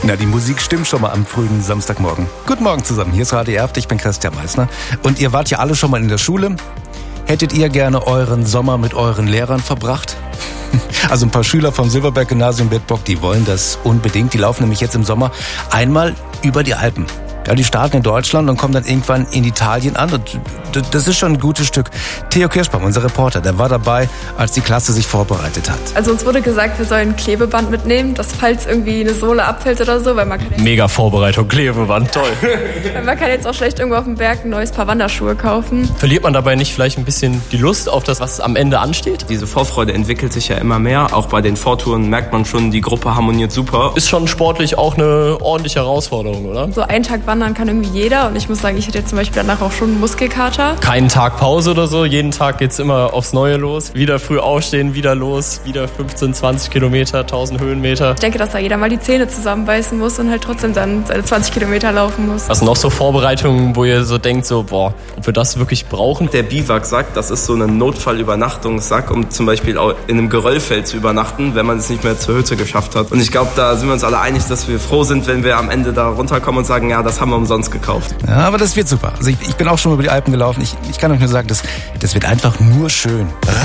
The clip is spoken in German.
Na, die Musik stimmt schon mal am frühen Samstagmorgen. Guten Morgen zusammen, hier ist Radio Erft, ich bin Christian Meissner. Und ihr wart ja alle schon mal in der Schule. Hättet ihr gerne euren Sommer mit euren Lehrern verbracht? Also ein paar Schüler vom Silberberg-Gymnasium Bedburg, die wollen das unbedingt. Die laufen nämlich jetzt im Sommer einmal über die Alpen. Ja, die starten in Deutschland und kommen dann irgendwann in Italien an. Und das ist schon ein gutes Stück. Theo Kirschbaum, unser Reporter, der war dabei, als die Klasse sich vorbereitet hat. Also uns wurde gesagt, wir sollen ein Klebeband mitnehmen, dass falls irgendwie eine Sohle abfällt oder so, weil man kann Mega Vorbereitung, Klebeband, toll. weil man kann jetzt auch schlecht irgendwo auf dem Berg ein neues Paar Wanderschuhe kaufen. Verliert man dabei nicht vielleicht ein bisschen die Lust auf das, was am Ende ansteht? Diese Vorfreude entwickelt sich ja immer mehr. Auch bei den Vortouren merkt man schon, die Gruppe harmoniert super. Ist schon sportlich auch eine ordentliche Herausforderung, oder? So einen Tag wandern kann irgendwie jeder und ich muss sagen, ich hatte jetzt zum Beispiel danach auch schon einen Muskelkater. Keinen Tag Pause oder so, jeden Tag geht's immer aufs Neue los. Wieder früh aufstehen, wieder los, wieder 15, 20 Kilometer, 1000 Höhenmeter. Ich denke, dass da jeder mal die Zähne zusammenbeißen muss und halt trotzdem dann seine 20 Kilometer laufen muss. Was noch so Vorbereitungen, wo ihr so denkt, so, boah, ob wir das wirklich brauchen? Der Biwaksack, das ist so ein Notfallübernachtungssack, um zum Beispiel auch in einem Geröllfeld zu übernachten, wenn man es nicht mehr zur Hütte geschafft hat. Und ich glaube, da sind wir uns alle einig, dass wir froh sind, wenn wir am Ende da runterkommen und sagen, ja, das haben wir umsonst gekauft. Ja, aber das wird super. Also ich bin auch schon über die Alpen gelaufen. Ich kann euch nur sagen, das wird einfach nur schön.